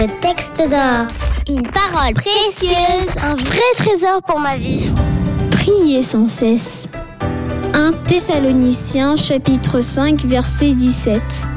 Le texte d'or. Une parole précieuse, un vrai trésor pour ma vie. Priez sans cesse. 1 Thessaloniciens chapitre 5 verset 17.